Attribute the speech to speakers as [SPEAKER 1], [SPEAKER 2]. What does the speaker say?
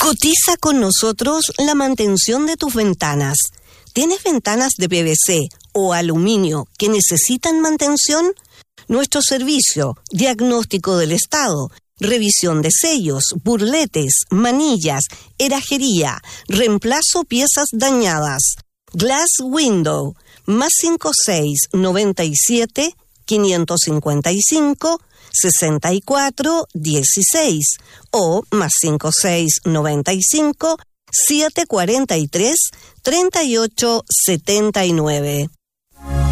[SPEAKER 1] Cotiza con nosotros la mantención de tus ventanas. ¿Tienes ventanas de PVC o aluminio que necesitan mantención? Nuestro servicio, diagnóstico del estado, revisión de sellos, burletes, manillas, herrajería, reemplazo piezas dañadas. Glass Window, más 5697 555 6416 o más 5695 743 3879.